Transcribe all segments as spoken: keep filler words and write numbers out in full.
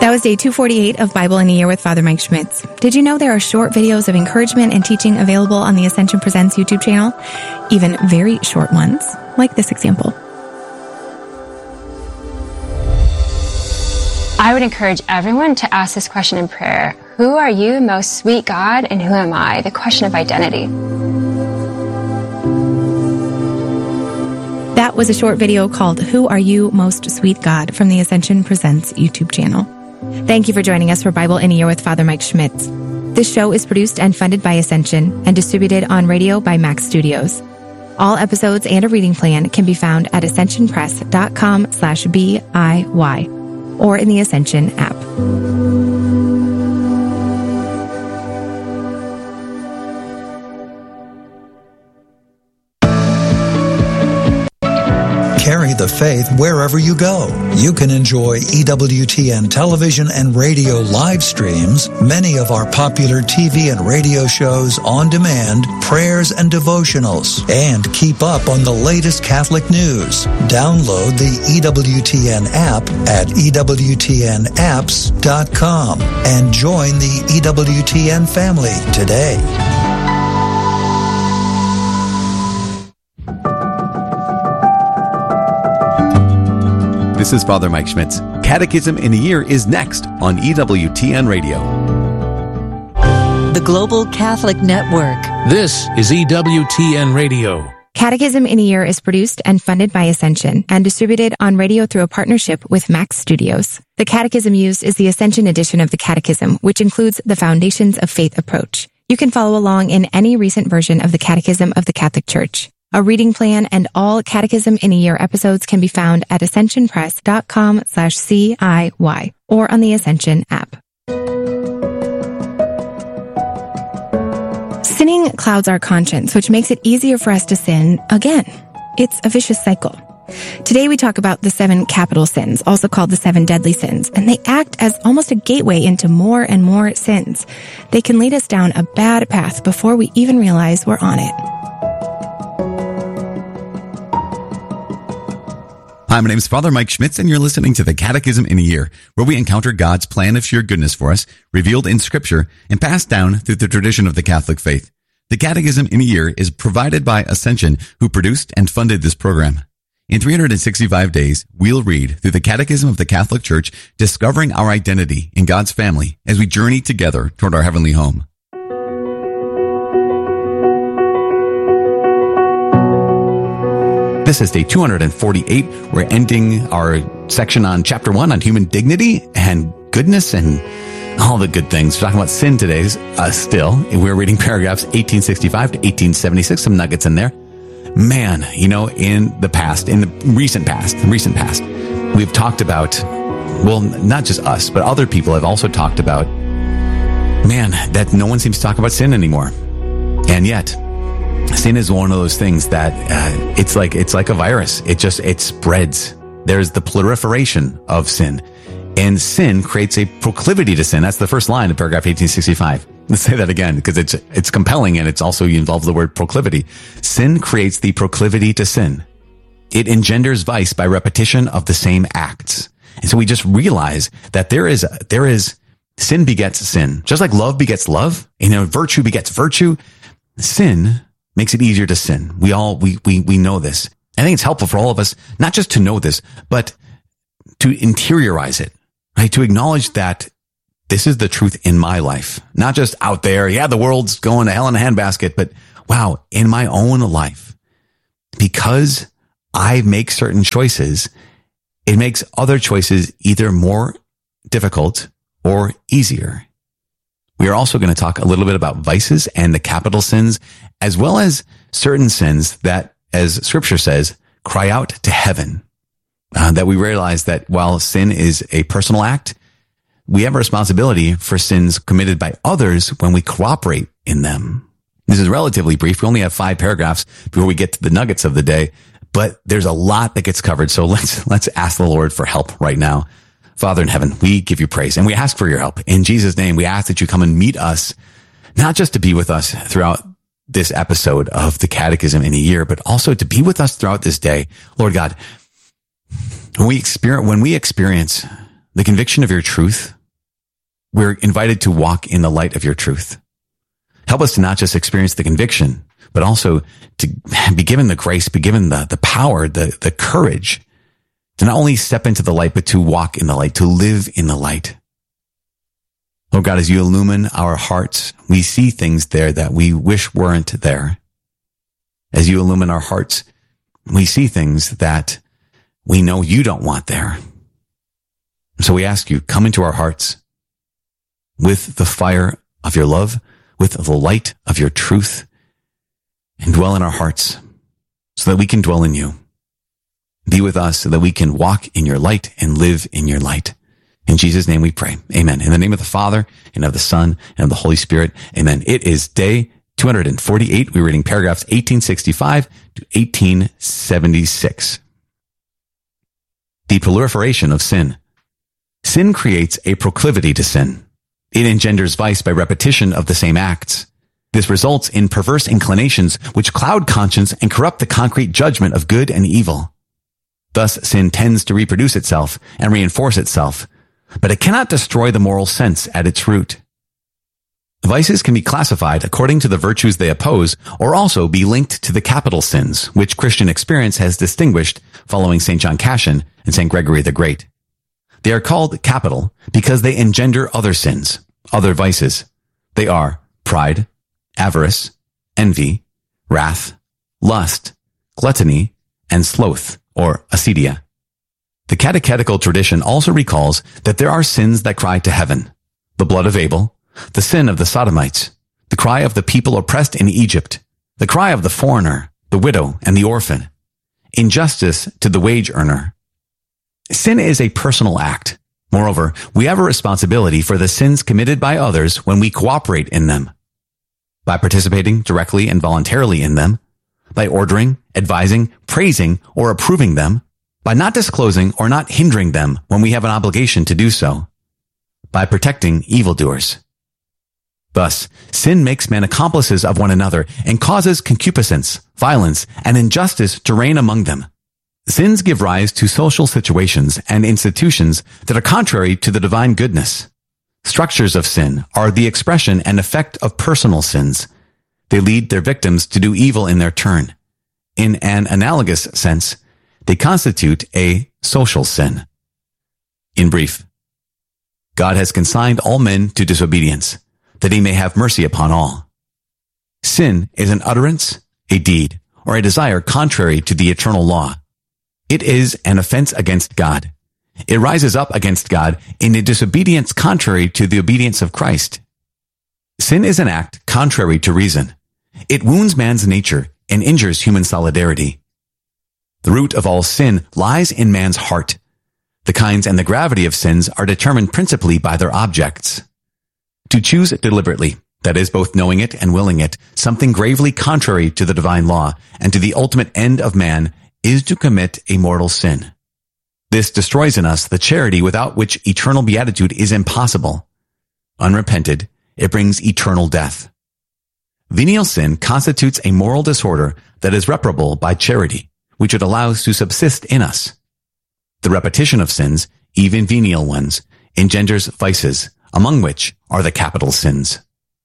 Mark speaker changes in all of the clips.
Speaker 1: That was day two forty-eight of Bible in a Year with Father Mike Schmitz. Did you know there are short videos of encouragement and teaching available on the Ascension Presents YouTube channel? Even very short ones, like this example.
Speaker 2: I would encourage everyone to ask this question in prayer. Who are you, most sweet God, and who am I? The question of identity.
Speaker 1: That was a short video called Who Are You, Most Sweet God from the Ascension Presents YouTube channel. Thank you for joining us for Bible in a Year with Father Mike Schmitz. This show is produced and funded by Ascension and distributed on radio by Max Studios. All episodes and a reading plan can be found at ascensionpress.com slash BIY or in the Ascension app.
Speaker 3: Carry the faith wherever you go. You can enjoy E W T N television and radio live streams, many of our popular T V and radio shows on demand, prayers and devotionals, and keep up on the latest Catholic news. Download the E W T N app at E W T N apps dot com and join the E W T N family today.
Speaker 4: This is Father Mike Schmitz. Catechism in a Year is next on E W T N Radio.
Speaker 5: The Global Catholic Network.
Speaker 6: This is E W T N Radio.
Speaker 1: Catechism in a Year is produced and funded by Ascension and distributed on radio through a partnership with Max Studios. The catechism used is the Ascension edition of the Catechism, which includes the Foundations of Faith approach. You can follow along in any recent version of the Catechism of the Catholic Church. A reading plan and all Catechism in a Year episodes can be found at ascensionpress.com slash CIY or on the Ascension app. Sinning clouds our conscience, which makes it easier for us to sin again. It's a vicious cycle. Today we talk about the seven capital sins, also called the seven deadly sins, and they act as almost a gateway into more and more sins. They can lead us down a bad path before we even realize we're on it.
Speaker 4: Hi, my name is Father Mike Schmitz, and you're listening to the Catechism in a Year, where we encounter God's plan of sheer goodness for us, revealed in Scripture, and passed down through the tradition of the Catholic faith. The Catechism in a Year is provided by Ascension, who produced and funded this program. In three hundred sixty-five days, we'll read through the Catechism of the Catholic Church, discovering our identity in God's family as we journey together toward our heavenly home. This is day two hundred forty-eight. We're ending our section on chapter one on human dignity and goodness and all the good things. We're talking about sin today uh, still. We're reading paragraphs eighteen sixty-five to eighteen seventy-six, some nuggets in there. Man, you know, in the past, in the recent past, recent past, we've talked about, well, not just us, but other people have also talked about, man, that no one seems to talk about sin anymore. And yet, sin is one of those things that uh, it's like it's like a virus. It just it spreads. There's the proliferation of sin, and sin creates a proclivity to sin. That's the first line of paragraph eighteen sixty-five. Let's say that again because it's it's compelling, and it's also involves the word proclivity. Sin creates the proclivity to sin. It engenders vice by repetition of the same acts, and so we just realize that there is there is sin begets sin, just like love begets love. You know, virtue begets virtue. Sin makes it easier to sin. We all, we, we, we know this. I think it's helpful for all of us, not just to know this, but to interiorize it, right? To acknowledge that this is the truth in my life, not just out there. Yeah, the world's going to hell in a handbasket, but wow, in my own life, because I make certain choices, it makes other choices either more difficult or easier. We are also going to talk a little bit about vices and the capital sins, as well as certain sins that, as Scripture says, cry out to heaven. Uh, that we realize that while sin is a personal act, we have a responsibility for sins committed by others when we cooperate in them. This is relatively brief. We only have five paragraphs before we get to the nuggets of the day, but there's a lot that gets covered. So let's let's ask the Lord for help right now. Father in heaven, we give you praise and we ask for your help. In Jesus' name, we ask that you come and meet us, not just to be with us throughout this episode of the Catechism in a Year, but also to be with us throughout this day. Lord God, when we experience, when we experience the conviction of your truth. We're invited to walk in the light of your truth. Help us to not just experience the conviction, but also to be given the grace, be given the, the power, the, the courage to not only step into the light, but to walk in the light, to live in the light. Lord God, as you illumine our hearts, we see things there that we wish weren't there. As you illumine our hearts, we see things that we know you don't want there. So we ask you, come into our hearts with the fire of your love, with the light of your truth, and dwell in our hearts so that we can dwell in you. Be with us so that we can walk in your light and live in your light. In Jesus' name we pray. Amen. In the name of the Father, and of the Son, and of the Holy Spirit. Amen. It is day two hundred forty-eight. We're reading paragraphs eighteen sixty-five to eighteen seventy-six. The proliferation of sin. Sin creates a proclivity to sin. It engenders vice by repetition of the same acts. This results in perverse inclinations which cloud conscience and corrupt the concrete judgment of good and evil. Thus, sin tends to reproduce itself and reinforce itself, but it cannot destroy the moral sense at its root. Vices can be classified according to the virtues they oppose, or also be linked to the capital sins, which Christian experience has distinguished following Saint John Cassian and Saint Gregory the Great. They are called capital because they engender other sins, other vices. They are pride, avarice, envy, wrath, lust, gluttony, and sloth, or acedia. The catechetical tradition also recalls that there are sins that cry to heaven: the blood of Abel, the sin of the Sodomites, the cry of the people oppressed in Egypt, the cry of the foreigner, the widow, and the orphan, injustice to the wage earner. Sin is a personal act. Moreover, we have a responsibility for the sins committed by others when we cooperate in them. By participating directly and voluntarily in them, by ordering, advising, praising, or approving them, by not disclosing or not hindering them when we have an obligation to do so, by protecting evildoers. Thus, sin makes men accomplices of one another and causes concupiscence, violence, and injustice to reign among them. Sins give rise to social situations and institutions that are contrary to the divine goodness. Structures of sin are the expression and effect of personal sins. They lead their victims to do evil in their turn. In an analogous sense, they constitute a social sin. In brief, God has consigned all men to disobedience, that he may have mercy upon all. Sin is an utterance, a deed, or a desire contrary to the eternal law. It is an offense against God. It rises up against God in a disobedience contrary to the obedience of Christ. Sin is an act contrary to reason. It wounds man's nature and injures human solidarity. The root of all sin lies in man's heart. The kinds and the gravity of sins are determined principally by their objects. To choose deliberately, that is, both knowing it and willing it, something gravely contrary to the divine law and to the ultimate end of man, is to commit a mortal sin. This destroys in us the charity without which eternal beatitude is impossible. Unrepented, it brings eternal death. Venial sin constitutes a moral disorder that is reparable by charity, which it allows to subsist in us. The repetition of sins, even venial ones, engenders vices, among which are the capital sins.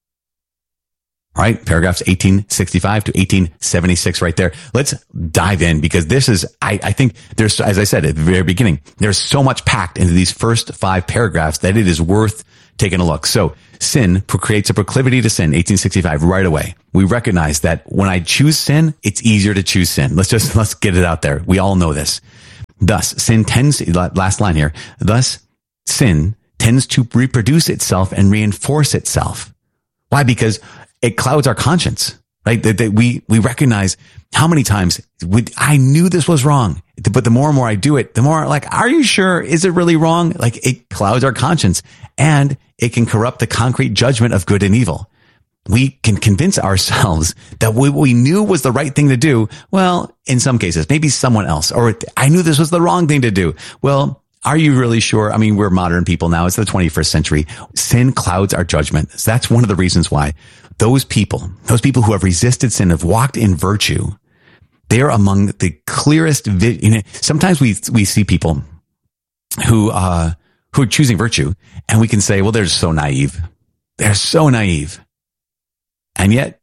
Speaker 4: All right, paragraphs eighteen sixty-five to eighteen seventy-six right there. Let's dive in because this is, I, I think there's, as I said at the very beginning, there's so much packed into these first five paragraphs that it is worth taking a look. So sin creates a proclivity to sin, eighteen sixty-five, right away. We recognize that when I choose sin, it's easier to choose sin. Let's just, let's get it out there. We all know this. Thus, sin tends, last line here, thus sin tends to reproduce itself and reinforce itself. Why? Because it clouds our conscience, right? That, that we, we recognize how many times we, I knew this was wrong, but the more and more I do it, the more like, are you sure? Is it really wrong? Like it clouds our conscience and it can corrupt the concrete judgment of good and evil. We can convince ourselves that what we knew was the right thing to do. Well, in some cases, maybe someone else, or I knew this was the wrong thing to do. Well, are you really sure? I mean, we're modern people now. It's the twenty-first century. Sin clouds our judgment. So that's one of the reasons why those people, those people who have resisted sin, have walked in virtue. They're among the clearest. Vi- you know, sometimes we we see people who uh who are choosing virtue. And we can say, well, they're so naive. They're so naive. And yet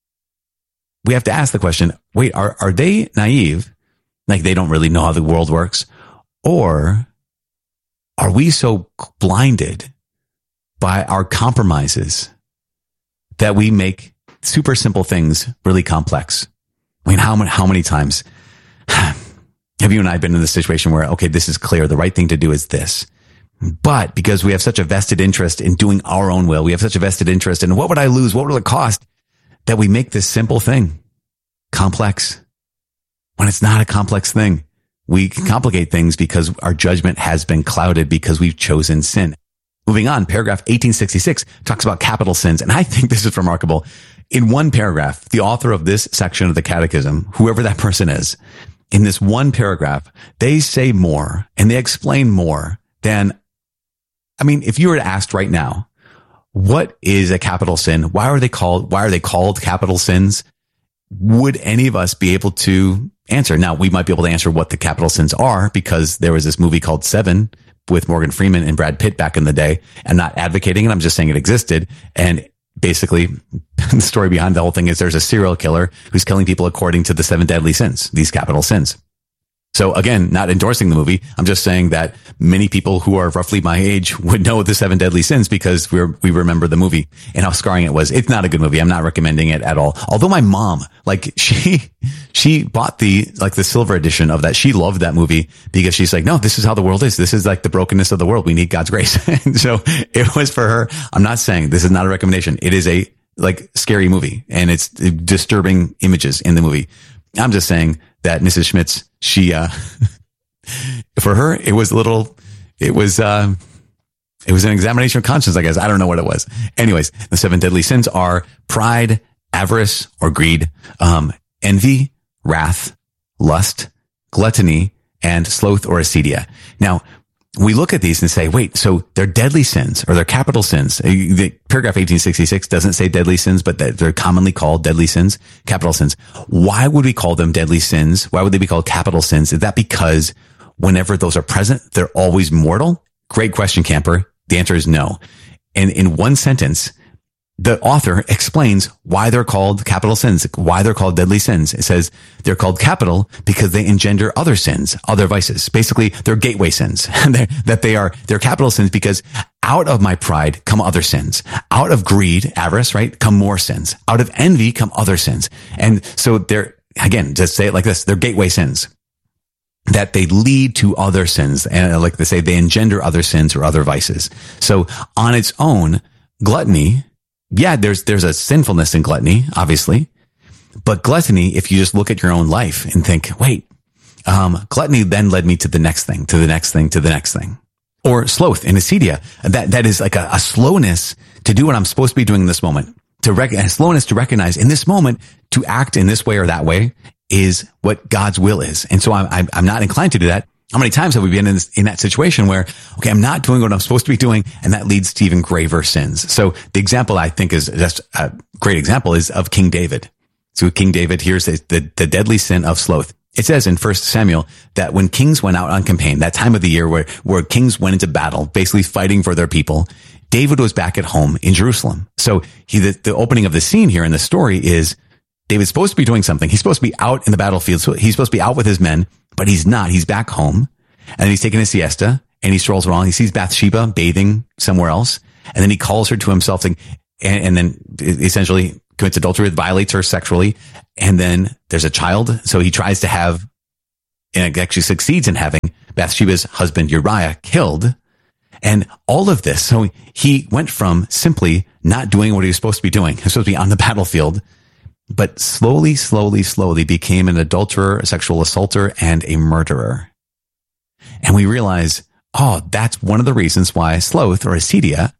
Speaker 4: we have to ask the question, wait, are, are they naive? Like they don't really know how the world works? Or are we so blinded by our compromises that we make super simple things really complex? I mean, how many, how many times have you and I been in this situation where, okay, this is clear. The right thing to do is this. But because we have such a vested interest in doing our own will, we have such a vested interest in what would I lose? What will it cost? That we make this simple thing complex when it's not a complex thing. We complicate things because our judgment has been clouded because we've chosen sin. Moving on, paragraph eighteen sixty-six talks about capital sins. And I think this is remarkable. In one paragraph, the author of this section of the catechism, whoever that person is, in this one paragraph, they say more and they explain more than, I mean, if you were asked right now, what is a capital sin? Why are they called, why are they called capital sins? Would any of us be able to answer? Now, we might be able to answer what the capital sins are because there was this movie called Seven with Morgan Freeman and Brad Pitt back in the day. I'm not advocating it. I'm just saying it existed. And basically the story behind the whole thing is there's a serial killer who's killing people according to the seven deadly sins, these capital sins. So again, not endorsing the movie. I'm just saying that many people who are roughly my age would know the seven deadly sins because we're, we remember the movie and how scarring it was. It's not a good movie. I'm not recommending it at all. Although my mom, like she, she bought the, like the silver edition of that. She loved that movie because she's like, no, this is how the world is. This is like the brokenness of the world. We need God's grace. And so it was for her. I'm not saying this is not a recommendation. It is a like scary movie and it's disturbing images in the movie. I'm just saying that Missus Schmitz, she, uh, for her, it was a little, it was, uh, it was an examination of conscience, I guess. I don't know what it was. Anyways, the seven deadly sins are pride, avarice or greed, um, envy, wrath, lust, gluttony, and sloth or acedia. Now, we look at these and say, wait, so they're deadly sins or they're capital sins. The paragraph eighteen sixty-six doesn't say deadly sins, but they're commonly called deadly sins, capital sins. Why would we call them deadly sins? Why would they be called capital sins? Is that because whenever those are present, they're always mortal? Great question, Camper. The answer is no. And in one sentence, the author explains why they're called capital sins, why they're called deadly sins. It says they're called capital because they engender other sins, other vices. Basically, they're gateway sins. they're, that they are, they're capital sins because out of my pride come other sins. Out of greed, avarice, right, come more sins. Out of envy come other sins. And so they're, again, just say it like this, they're gateway sins. That they lead to other sins. And like they say, they engender other sins or other vices. So on its own, gluttony, yeah, there's, there's a sinfulness in gluttony, obviously, but gluttony, if you just look at your own life and think, wait, um, gluttony then led me to the next thing, to the next thing, to the next thing. Or sloth and acedia. That, that is like a, a slowness to do what I'm supposed to be doing in this moment. To rec- a slowness to recognize in this moment, to act in this way or that way is what God's will is. And so I'm, I'm, I'm not inclined to do that. How many times have we been in this, in that situation where, okay, I'm not doing what I'm supposed to be doing, and that leads to even graver sins. So the example I think is just a great example is of King David. So King David, here's the, the, the deadly sin of sloth. It says in First Samuel that when kings went out on campaign, that time of the year where, where kings went into battle, basically fighting for their people, David was back at home in Jerusalem. So he, the, the opening of the scene here in the story is David's supposed to be doing something. He's supposed to be out in the battlefield. So he's supposed to be out with his men, but he's not. He's back home and he's taking a siesta and he strolls along. He sees Bathsheba bathing somewhere else. And then he calls her to himself and, and then essentially commits adultery, violates her sexually. And then there's a child. So he tries to have, and actually succeeds in having Bathsheba's husband Uriah killed. And all of this. So he went from simply not doing what he was supposed to be doing. He was supposed to be on the battlefield, but slowly, slowly, slowly became an adulterer, a sexual assaulter, and a murderer. And we realize, oh, that's one of the reasons why sloth or acedia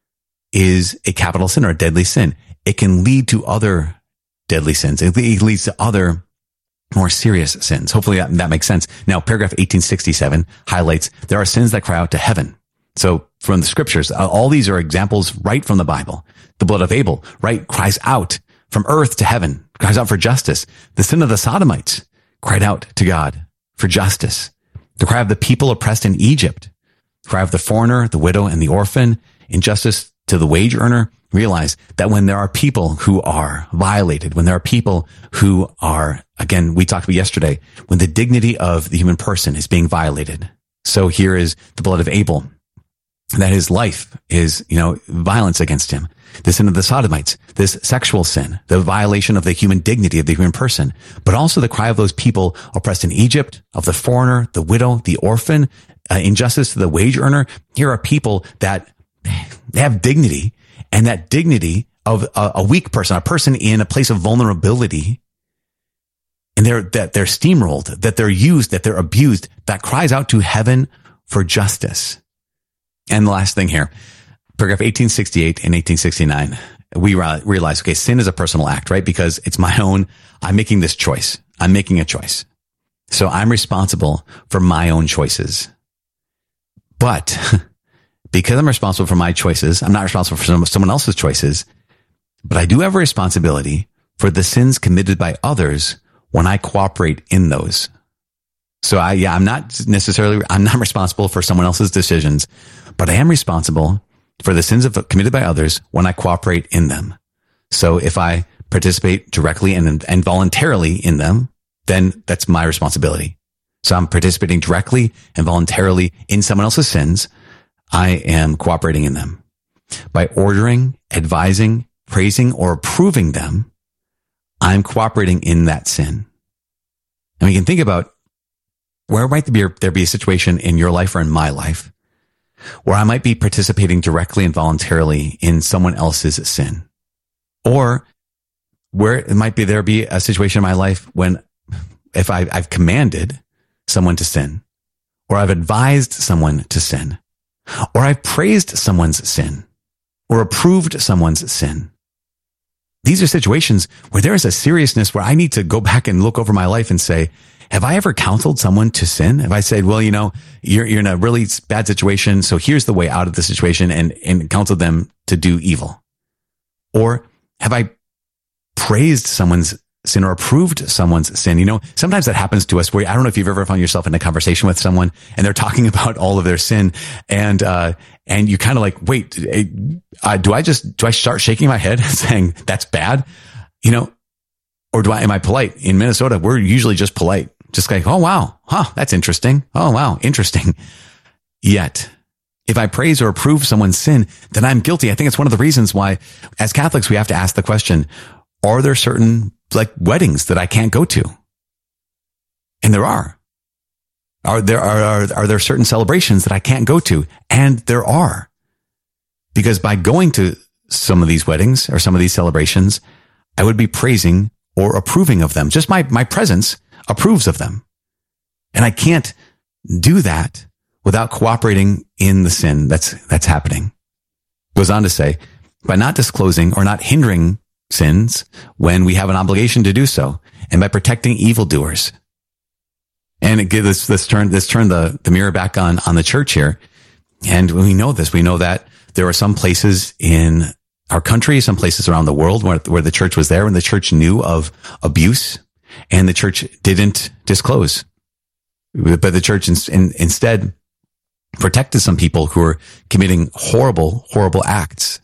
Speaker 4: is a capital sin or a deadly sin. It can lead to other deadly sins. It leads to other more serious sins. Hopefully that, that makes sense. Now, paragraph eighteen sixty-seven highlights there are sins that cry out to heaven. So from the scriptures, all these are examples right from the Bible. The blood of Abel, right, cries out from earth to heaven, cries out for justice. The sin of the Sodomites cried out to God for justice. The cry of the people oppressed in Egypt cry of the foreigner, the widow, and the orphan, injustice to the wage earner. Realize that when there are people who are violated, when there are people who are, again, we talked about yesterday, when the dignity of the human person is being violated. So here is the blood of Abel, that his life is, you know, violence against him. The sin of the Sodomites, this sexual sin, the violation of the human dignity of the human person, but also the cry of those people oppressed in Egypt, of the foreigner, the widow, the orphan, uh, injustice to the wage earner. Here are people that they have dignity, and that dignity of a, a weak person, a person in a place of vulnerability, and they're, that they're steamrolled, that they're used, that they're abused, that cries out to heaven for justice. And the last thing here, paragraph eighteen sixty-eight and eighteen sixty-nine, we realize, okay, sin is a personal act, right? Because it's my own, I'm making this choice. I'm making a choice. So I'm responsible for my own choices. But because I'm responsible for my choices, I'm not responsible for someone else's choices, but I do have a responsibility for the sins committed by others when I cooperate in those. So I, yeah, I'm not necessarily, I'm not responsible for someone else's decisions, but I am responsible for the sins of, committed by others when I cooperate in them. So if I participate directly and, and voluntarily in them, then that's my responsibility. So I'm participating directly and voluntarily in someone else's sins. I am cooperating in them. By ordering, advising, praising, or approving them, I'm cooperating in that sin. And we can think about where might there be, there be a situation in your life or in my life where I might be participating directly and voluntarily in someone else's sin. Or where it might be there be a situation in my life when if I, I've commanded someone to sin, or I've advised someone to sin, or I've praised someone's sin, or approved someone's sin. These are situations where there is a seriousness where I need to go back and look over my life and say, have I ever counseled someone to sin? Have I said, well, you know, you're, you're in a really bad situation, so here's the way out of the situation, and, and counseled them to do evil? Or have I praised someone's sin or approved someone's sin? You know, sometimes that happens to us where, I don't know if you've ever found yourself in a conversation with someone and they're talking about all of their sin, and, uh, and you kind of like, wait, uh, do I just, do I start shaking my head saying that's bad? You know, or do I, am I polite? In Minnesota, we're usually just polite. Just like, oh, wow. Huh. That's interesting. Oh, wow. Interesting. Yet, if I praise or approve someone's sin, then I'm guilty. I think it's one of the reasons why as Catholics, we have to ask the question, are there certain like weddings that I can't go to? And there are. Are there, are, are, are there certain celebrations that I can't go to? And there are. Because by going to some of these weddings or some of these celebrations, I would be praising or approving of them. Just my, my presence approves of them. And I can't do that without cooperating in the sin that's, that's happening. Goes on to say, by not disclosing or not hindering sins when we have an obligation to do so, and by protecting evildoers. And it gives this, this turn, this turn the, the mirror back on, on the church here. And we know this, we know that there are some places in our country, some places around the world where, where the church was there and the church knew of abuse, and the church didn't disclose. But the church in, in, instead protected some people who were committing horrible, horrible acts.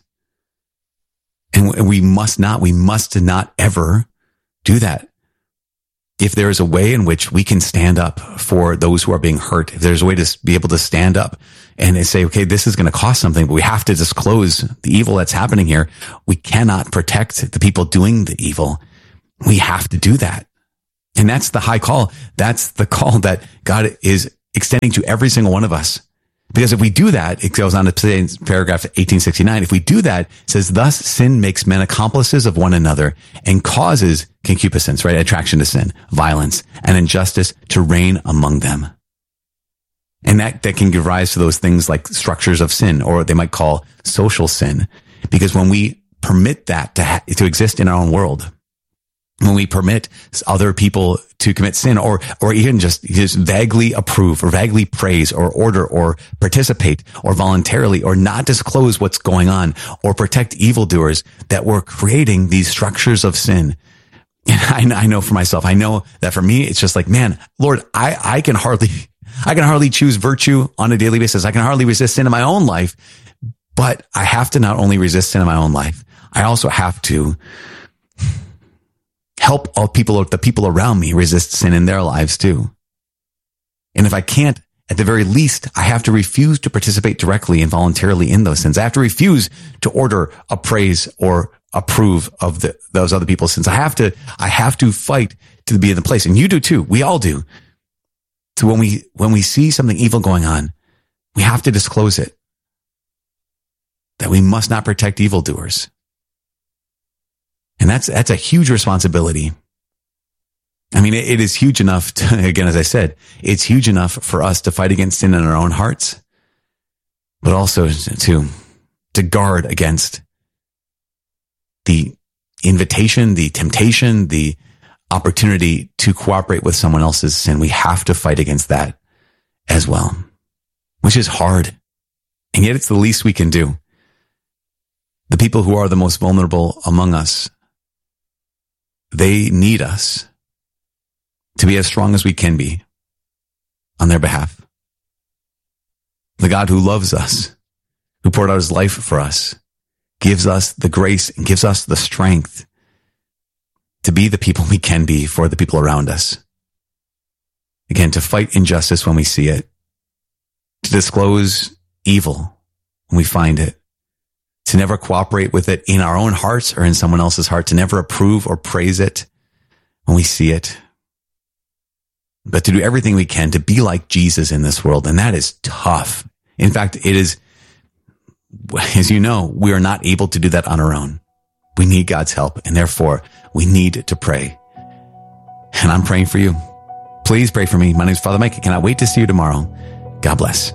Speaker 4: And we must not, we must not ever do that. If there is a way in which we can stand up for those who are being hurt, if there's a way to be able to stand up and say, okay, this is going to cost something, but we have to disclose the evil that's happening here. We cannot protect the people doing the evil. We have to do that. And that's the high call. That's the call that God is extending to every single one of us. Because if we do that, it goes on to say in paragraph eighteen sixty-nine, if we do that, it says, thus sin makes men accomplices of one another and causes concupiscence, right? Attraction to sin, violence, and injustice to reign among them. And that, that can give rise to those things like structures of sin, or they might call social sin. Because when we permit that to, ha- to exist in our own world, when we permit other people to commit sin, or, or even just, just vaguely approve or vaguely praise or order or participate or voluntarily or not disclose what's going on or protect evildoers, that we're creating these structures of sin. And I, I know for myself, I know that for me, it's just like, man, Lord, I, I can hardly, I can hardly choose virtue on a daily basis. I can hardly resist sin in my own life, but I have to not only resist sin in my own life, I also have to help all people, the people around me resist sin in their lives too. And if I can't, at the very least, I have to refuse to participate directly and voluntarily in those sins. I have to refuse to order, appraise, or approve of the, those other people's sins. I have to, I have to fight to be in the place. And you do too. We all do. So when we, when we see something evil going on, we have to disclose it. That we must not protect evildoers. And that's, that's a huge responsibility. I mean, it, it is huge enough to, again, as I said, it's huge enough for us to fight against sin in our own hearts, but also to, to guard against the invitation, the temptation, the opportunity to cooperate with someone else's sin. We have to fight against that as well, which is hard. And yet it's the least we can do. The people who are the most vulnerable among us, they need us to be as strong as we can be on their behalf. The God who loves us, who poured out his life for us, gives us the grace and gives us the strength to be the people we can be for the people around us. Again, to fight injustice when we see it, to disclose evil when we find it, to never cooperate with it in our own hearts or in someone else's heart, to never approve or praise it when we see it, but to do everything we can to be like Jesus in this world. And that is tough. In fact, it is, as you know, we are not able to do that on our own. We need God's help, and therefore we need to pray. And I'm praying for you. Please pray for me. My name is Father Mike. I cannot wait to see you tomorrow. God bless.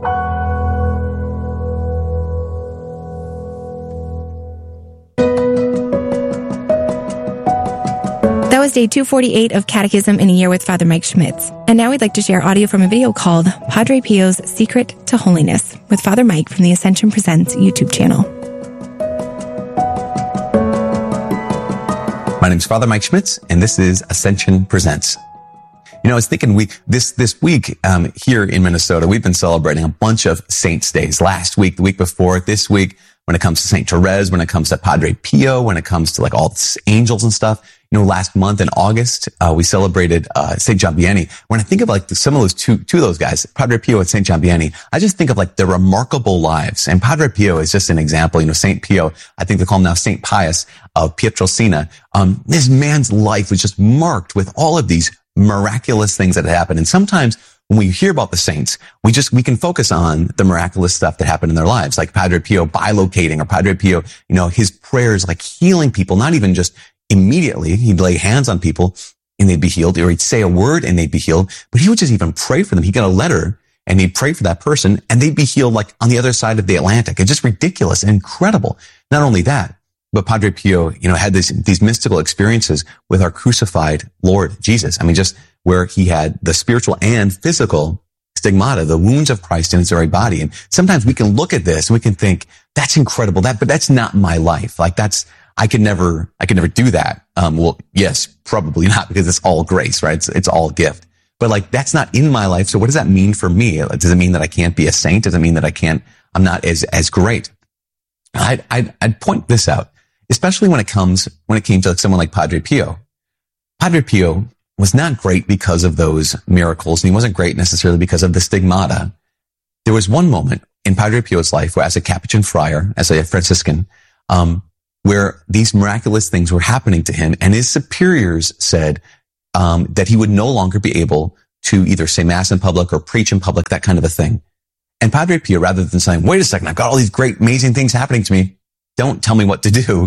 Speaker 1: That was day two forty-eight of Catechism in a Year with Father Mike Schmitz. And now we'd like to share audio from a video called Padre Pio's Secret to Holiness with Father Mike from the Ascension Presents YouTube channel.
Speaker 7: My name is Father Mike Schmitz, and this is Ascension Presents. You know, I was thinking we, this, this week, um, here in Minnesota, we've been celebrating a bunch of saints' days. Last week, the week before, this week, when it comes to Saint Therese, when it comes to Padre Pio, when it comes to like all the angels and stuff. You know, last month in August, uh, we celebrated, uh, Saint John Vianney. When I think of like the, some of those two, two of those guys, Padre Pio and Saint John Vianney, I just think of like their remarkable lives. And Padre Pio is just an example. You know, Saint Pio, I think they call him now Saint Pius of Pietrelcina. Um, this man's life was just marked with all of these miraculous things that happened. And sometimes when we hear about the saints, we just, we can focus on the miraculous stuff that happened in their lives, like Padre Pio bilocating, or Padre Pio, you know, his prayers, like healing people, not even just immediately. He'd lay hands on people and they'd be healed, or he'd say a word and they'd be healed, but he would just even pray for them. He'd get a letter and he'd pray for that person and they'd be healed like on the other side of the Atlantic. It's just ridiculous and incredible. Not only that, but Padre Pio, you know, had this, these mystical experiences with our crucified Lord Jesus. I mean, just where he had the spiritual and physical stigmata, the wounds of Christ in his very body. And sometimes we can look at this and we can think, that's incredible, that, but that's not my life. Like that's, I could never, I could never do that. Um, well, yes, probably not, because it's all grace, right? It's, it's all gift. But like, that's not in my life. So what does that mean for me? Does it mean that I can't be a saint? Does it mean that I can't, I'm not as, as great? I'd, I'd, I'd point this out, especially when it comes, when it came to someone like Padre Pio. Padre Pio was not great because of those miracles, and he wasn't great necessarily because of the stigmata. There was one moment in Padre Pio's life where, as a Capuchin friar, as a Franciscan, um, where these miraculous things were happening to him, and his superiors said um, that he would no longer be able to either say Mass in public or preach in public, that kind of a thing. And Padre Pio, rather than saying, wait a second, I've got all these great, amazing things happening to me, don't tell me what to do,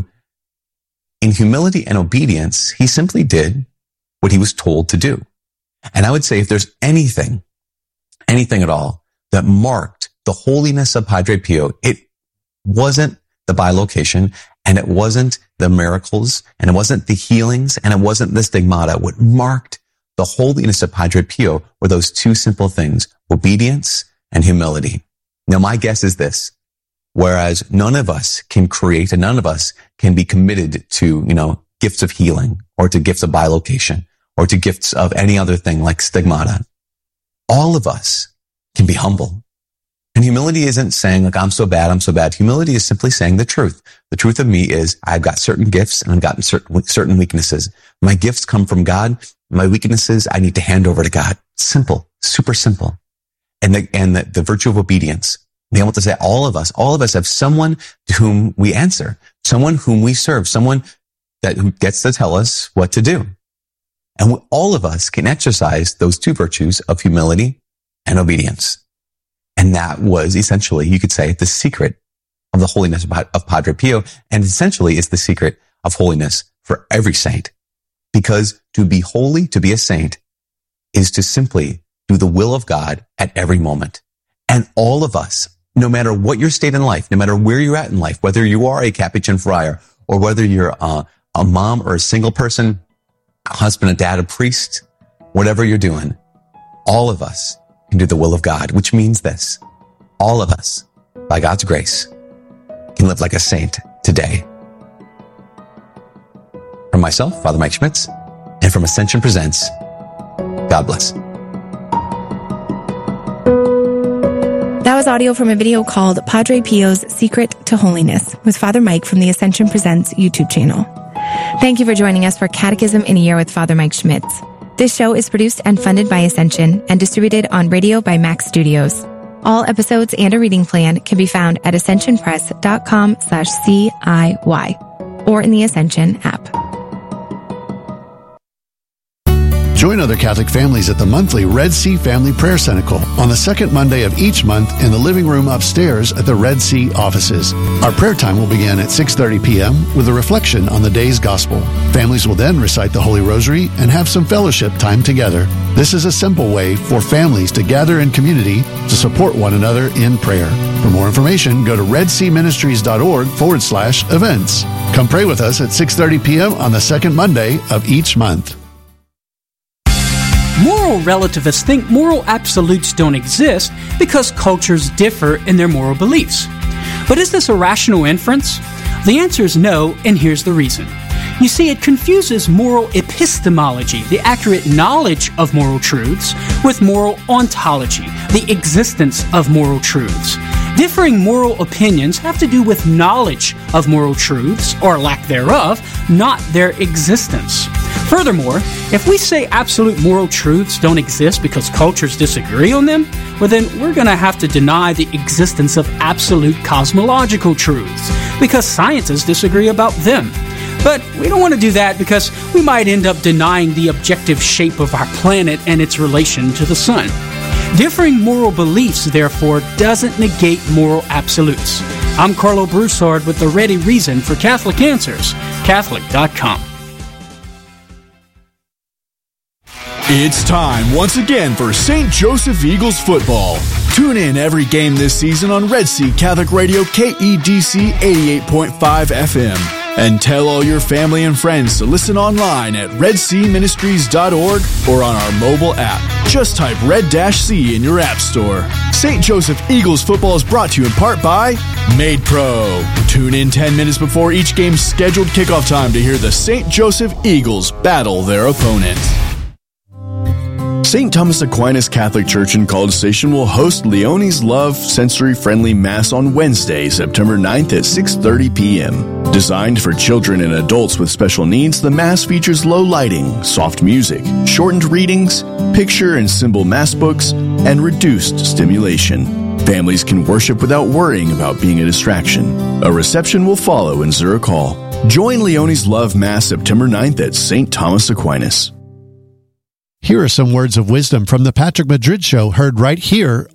Speaker 7: in humility and obedience, he simply did what he was told to do. And I would say if there's anything, anything at all that marked the holiness of Padre Pio, it wasn't the bilocation, and it wasn't the miracles, and it wasn't the healings, and it wasn't the stigmata. What marked the holiness of Padre Pio were those two simple things, obedience and humility. Now, my guess is this. Whereas none of us can create and none of us can be committed to, you know, gifts of healing or to gifts of bilocation or to gifts of any other thing like stigmata. all of us can be humble. And humility isn't saying like, I'm so bad, I'm so bad. Humility is simply saying the truth. The truth of me is I've got certain gifts and I've got certain, certain weaknesses. My gifts come from God. My weaknesses, I need to hand over to God. Simple, super simple. And the, and the, the virtue of obedience. Being able to say all of us, all of us have someone to whom we answer, someone whom we serve, someone that who gets to tell us what to do. And all of us can exercise those two virtues of humility and obedience. And that was essentially, you could say, the secret of the holiness of Padre Pio. And essentially is the secret of holiness for every saint. Because to be holy, to be a saint, is to simply do the will of God at every moment. And all of us, no matter what your state in life, no matter where you're at in life, whether you are a Capuchin friar, or whether you're a, a mom or a single person, a husband, a dad, a priest, whatever you're doing, all of us can do the will of God, which means this. All of us, by God's grace, can live like a saint today. From myself, Father Mike Schmitz, and from Ascension Presents, God bless.
Speaker 1: That was audio from a video called Padre Pio's Secret to Holiness with Father Mike from the Ascension Presents YouTube channel. Thank you for joining us for Catechism in a Year with Father Mike Schmitz. This show is produced and funded by Ascension and distributed on radio by Max Studios. All episodes and a reading plan can be found at ascensionpress.com slash CIY or in the Ascension app.
Speaker 8: Join other Catholic families at the monthly Red Sea Family Prayer Cenacle on the second Monday of each month in the living room upstairs at the Red Sea offices. Our prayer time will begin at six thirty p.m. with a reflection on the day's gospel. Families will then recite the Holy Rosary and have some fellowship time together. This is a simple way for families to gather in community to support one another in prayer. For more information, go to redseaministries.org forward slash events. Come pray with us at six thirty p.m. on the second Monday of each month.
Speaker 9: Moral relativists think moral absolutes don't exist because cultures differ in their moral beliefs. But is this a rational inference? The answer is no, and here's the reason. You see, it confuses moral epistemology, the accurate knowledge of moral truths, with moral ontology, the existence of moral truths. Differing moral opinions have to do with knowledge of moral truths, or lack thereof, not their existence. Furthermore, if we say absolute moral truths don't exist because cultures disagree on them, well then we're going to have to deny the existence of absolute cosmological truths, because scientists disagree about them. But we don't want to do that because we might end up denying the objective shape of our planet and its relation to the sun. Differing moral beliefs, therefore, doesn't negate moral absolutes. I'm Carlo Broussard with the ready reason for Catholic Answers, Catholic dot com.
Speaker 10: It's time once again for Saint Joseph Eagles football. Tune in every game this season on Red Sea Catholic Radio K E D C eighty-eight point five F M. And tell all your family and friends to listen online at red sea ministries dot org or on our mobile app. Just type Red-C in your app store. Saint Joseph Eagles football is brought to you in part by Made Pro. Tune in ten minutes before each game's scheduled kickoff time to hear the Saint Joseph Eagles battle their opponent. Saint Thomas Aquinas Catholic Church in College Station will host Leonie's Love Sensory-Friendly Mass on Wednesday, September ninth at six thirty p.m. Designed for children and adults with special needs, the Mass features low lighting, soft music, shortened readings, picture and symbol Mass books, and reduced stimulation. Families can worship without worrying about being a distraction. A reception will follow in Zurich Hall. Join Leonie's Love Mass September ninth at Saint Thomas Aquinas.
Speaker 8: Here are some words of wisdom from the Patrick Madrid Show, heard right here